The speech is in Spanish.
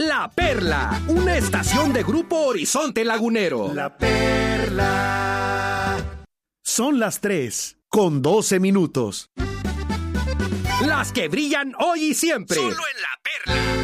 La Perla, una estación de Grupo Horizonte Lagunero. La Perla. Son las 3:12. Las que brillan hoy y siempre. Solo en La Perla.